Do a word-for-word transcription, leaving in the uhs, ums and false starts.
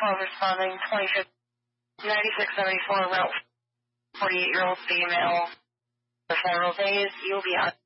twelve responding, twenty-fifth, ninety-six seventy-four, route forty-eight-year-old female. For several days, you'll be on